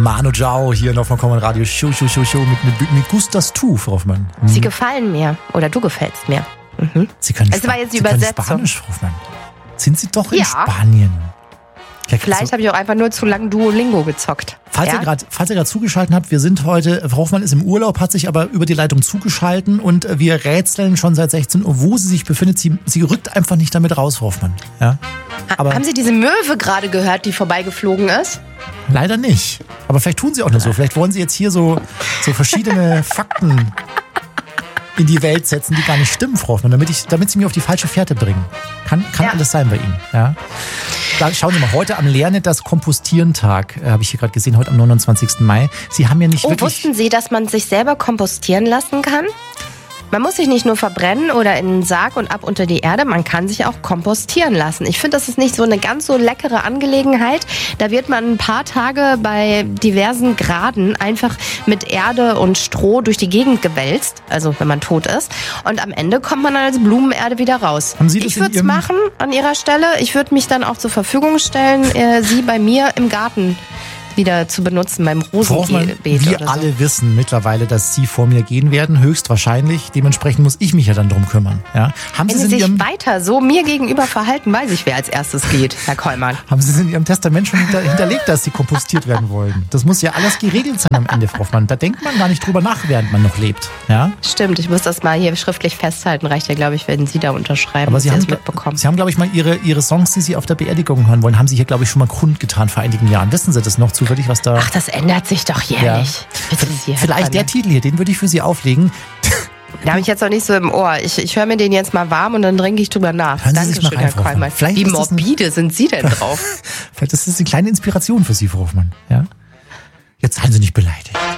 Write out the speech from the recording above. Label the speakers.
Speaker 1: Manu Chao hier noch von Common Radio Show mit Gustas Tu, Frau Hoffmann.
Speaker 2: Sie gefallen mir. Oder du gefällst mir. Mhm.
Speaker 1: Sie können
Speaker 2: war jetzt die
Speaker 1: Sie können
Speaker 2: Übersetzung.
Speaker 1: Spanisch, Frau Hoffmann. Sind Sie doch in
Speaker 2: Ja.
Speaker 1: Spanien? Ja,
Speaker 2: Vielleicht habe ich auch einfach nur zu lang Duolingo gezockt.
Speaker 1: Falls ihr gerade zugeschaltet habt, wir sind heute, Frau Hoffmann ist im Urlaub, hat sich aber über die Leitung zugeschalten und wir rätseln schon seit 16 Uhr, wo sie sich befindet. Sie rückt einfach nicht damit raus, Frau Hoffmann. Ja? Aber
Speaker 2: Haben Sie diese Möwe gerade gehört, die vorbeigeflogen ist?
Speaker 1: leider nicht. Aber vielleicht tun sie auch nur so. Vielleicht wollen sie jetzt hier so verschiedene Fakten in die Welt setzen, die gar nicht stimmen, Frau Hoffmann, damit sie mich auf die falsche Fährte bringen. Kann alles sein bei Ihnen. Ja? Da, schauen Sie mal, heute am Lernet das Kompostieren-Tag, habe ich hier gerade gesehen, heute am 29. Mai. Sie haben ja nicht wirklich...
Speaker 2: Wussten Sie, dass man sich selber kompostieren lassen kann? Man muss sich nicht nur verbrennen oder in einen Sarg und ab unter die Erde, man kann sich auch kompostieren lassen. Ich finde, das ist nicht so eine ganz so leckere Angelegenheit. Da wird man ein paar Tage bei diversen Graden einfach mit Erde und Stroh durch die Gegend gewälzt, also wenn man tot ist. Und am Ende kommt man dann als Blumenerde wieder raus.
Speaker 1: Haben Sie das
Speaker 2: Ich würde es machen an Ihrer Stelle. Ich würde mich dann auch zur Verfügung stellen, Sie bei mir im Garten wieder zu benutzen beim
Speaker 1: Frau Hoffmann,
Speaker 2: Rosenbeet
Speaker 1: wir
Speaker 2: oder so.
Speaker 1: alle wissen mittlerweile, dass Sie vor mir gehen werden, höchstwahrscheinlich. Dementsprechend muss ich mich ja dann drum kümmern. Ja? Haben
Speaker 2: Wenn
Speaker 1: Sie
Speaker 2: Sie
Speaker 1: es in
Speaker 2: sich
Speaker 1: Ihrem...
Speaker 2: weiter so mir gegenüber verhalten, weiß ich, wer als erstes geht, Herr Kollmann.
Speaker 1: Haben Sie es in Ihrem Testament schon hinterlegt, dass Sie kompostiert werden wollen? Das muss ja alles geregelt sein am Ende, Frau Hoffmann. Da denkt man gar nicht drüber nach, während man noch lebt. Ja?
Speaker 2: Stimmt, ich muss das mal hier schriftlich festhalten. Reicht ja, glaube ich, wenn Sie da unterschreiben,
Speaker 1: Aber
Speaker 2: dass
Speaker 1: Sie
Speaker 2: Sie
Speaker 1: haben,
Speaker 2: das mitbekommen.
Speaker 1: Sie haben, glaube ich, mal Ihre Songs, die Sie auf der Beerdigung hören wollen, haben Sie hier, glaube ich, schon mal kundgetan vor einigen Jahren. Wissen Sie das noch zufällig, was da...
Speaker 2: Ach, das ändert sich doch jährlich. Bitte Sie, Herr
Speaker 1: Vielleicht der
Speaker 2: Kollmann.
Speaker 1: Titel hier, den würde ich für Sie auflegen.
Speaker 2: Den habe ich jetzt noch nicht so im Ohr. Ich höre mir den jetzt mal warm und dann denke ich drüber nach.
Speaker 1: Hören Sie sich mal
Speaker 2: Dankeschön,
Speaker 1: rein,
Speaker 2: Herr
Speaker 1: Frau Hoffmann.
Speaker 2: Kollmann.
Speaker 1: Vielleicht
Speaker 2: Wie
Speaker 1: ist das
Speaker 2: morbide sind Sie denn drauf?
Speaker 1: Vielleicht ist das eine kleine Inspiration für Sie, Frau Hoffmann. Ja? Jetzt seien Sie nicht beleidigt.